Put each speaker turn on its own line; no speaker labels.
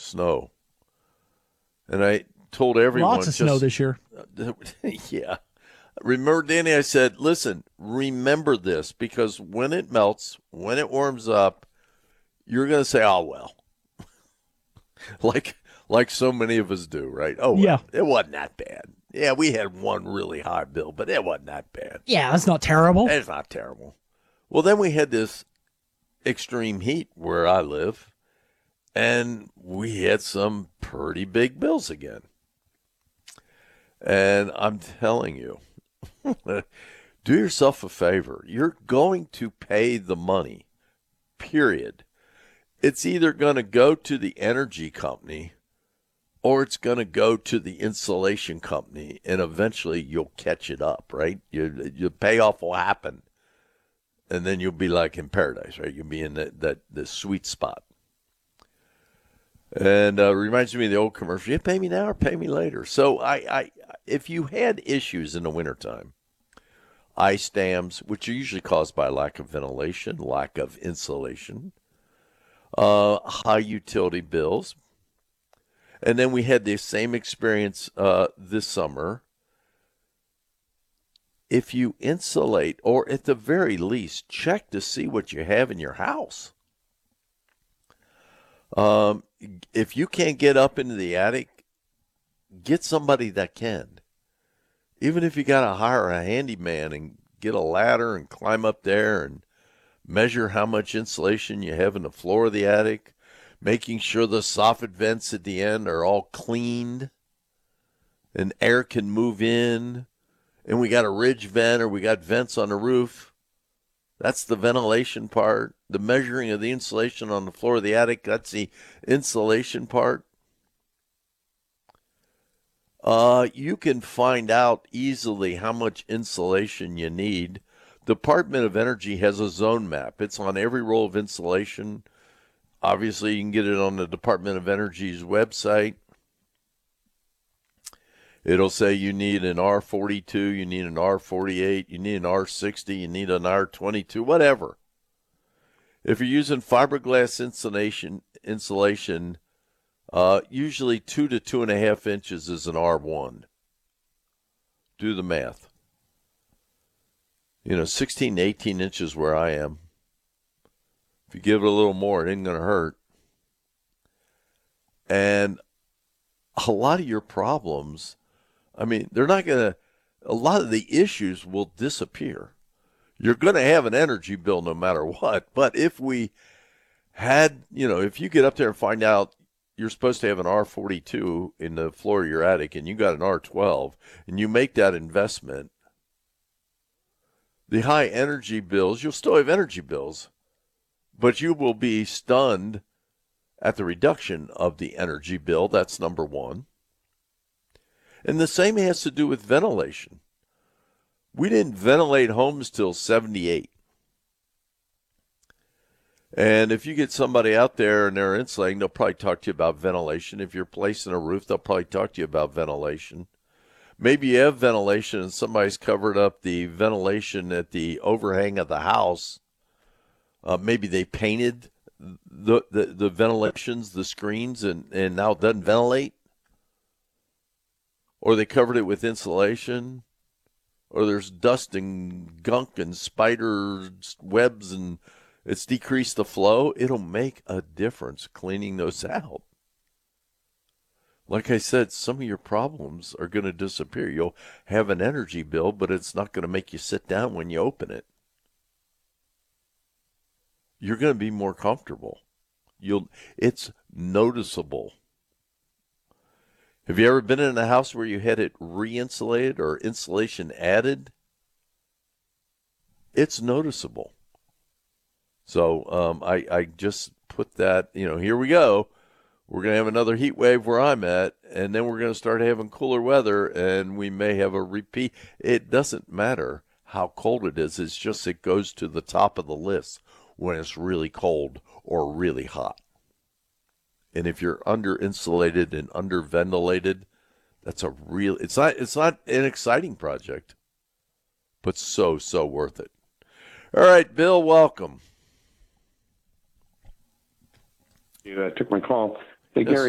snow. And I told everyone.
Lots of snow this year.
Yeah. Remember, Danny, I said, listen, remember this, because when it melts, when it warms up, you're going to say, oh, well, like so many of us do, right? Oh,
Yeah.
well, it wasn't that bad. Yeah, we had one really high bill, but it wasn't that bad.
Yeah, that's not terrible.
It's not terrible. Well, then we had this extreme heat where I live, and we had some pretty big bills again. And I'm telling you, do yourself a favor. You're going to pay the money, period. It's either going to go to the energy company or it's going to go to the insulation company, and eventually you'll catch it up, right? Your payoff will happen, and then you'll be like in paradise, right? You'll be in the sweet spot. And reminds me of the old commercial, you pay me now or pay me later. So if you had issues in the wintertime, ice dams, which are usually caused by lack of ventilation, lack of insulation, high utility bills. And then we had the same experience this summer. If you insulate, or at the very least, check to see what you have in your house. If you can't get up into the attic, get somebody that can. Even if you got to hire a handyman and get a ladder and climb up there and measure how much insulation you have in the floor of the attic, making sure the soffit vents at the end are all cleaned and air can move in, and we got a ridge vent or we got vents on the roof. That's the ventilation part. The measuring of the insulation on the floor of the attic, that's the insulation part. You can find out easily how much insulation you need. Department of Energy has a zone map. It's on every roll of insulation. Obviously, you can get it on the Department of Energy's website. It'll say you need an R42, you need an R48, you need an R60, you need an R22, whatever. If you're using fiberglass insulation, usually 2 to 2.5 inches is an R1. Do the math. 16 to 18 inches where I am. If you give it a little more, it ain't going to hurt. And a lot of your problems, they're not going to, a lot of the issues will disappear. You're going to have an energy bill no matter what. But if we had, if you get up there and find out you're supposed to have an R42 in the floor of your attic and you got an R12 and you make that investment, the high energy bills, you'll still have energy bills, but you will be stunned at the reduction of the energy bill. That's number one. And the same has to do with ventilation. We didn't ventilate homes till 78. And if you get somebody out there and they're insulating, they'll probably talk to you about ventilation. If you're placing a roof, they'll probably talk to you about ventilation. Maybe you have ventilation and somebody's covered up the ventilation at the overhang of the house. Maybe they painted the ventilations, the screens, and now it doesn't ventilate. Or they covered it with insulation. Or there's dust and gunk and spider webs and it's decreased the flow. It'll make a difference cleaning those out. Like I said, some of your problems are going to disappear. You'll have an energy bill, but it's not going to make you sit down when you open it. You're going to be more comfortable. It's noticeable. Have you ever been in a house where you had it re-insulated or insulation added? It's noticeable. So I just put that, here we go. We're going to have another heat wave where I'm at, and then we're going to start having cooler weather, and we may have a repeat. It doesn't matter how cold it is. It's just it goes to the top of the list when it's really cold or really hot. And if you're under-insulated and under-ventilated, that's it's not an exciting project, but so worth it. All right, Bill, welcome.
You took my call. Hey,
Yes.
Gary.